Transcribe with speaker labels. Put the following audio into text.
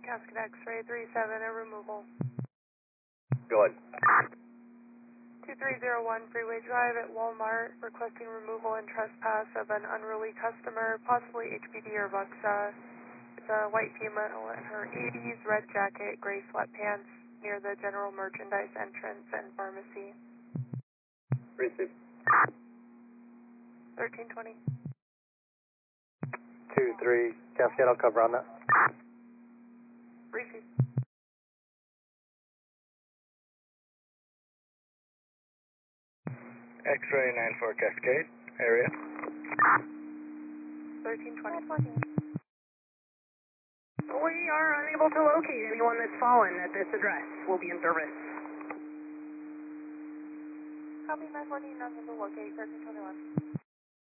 Speaker 1: Casket X-ray 37, a removal.
Speaker 2: Go ahead.
Speaker 1: 2301 Freeway Drive at Walmart, requesting removal and trespass of an unruly customer, possibly HPD or VUXA. It's a white female in her 80s, red jacket, gray sweatpants, near the general merchandise entrance and pharmacy.
Speaker 2: Receive.
Speaker 1: 1320.
Speaker 2: 2-3, Cascade, I'll cover on that.
Speaker 1: Receive.
Speaker 2: X-ray 94 Cascade, area.
Speaker 1: 1320.
Speaker 3: We are unable to locate anyone that's fallen at this address. We'll be in service.
Speaker 1: Copy 914, unable to locate 1321.